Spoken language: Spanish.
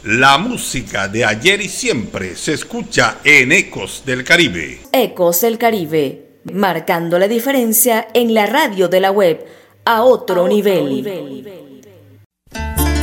La música de ayer y siempre se escucha en Ecos del Caribe. Ecos del Caribe, marcando la diferencia en la radio de la web a otro nivel.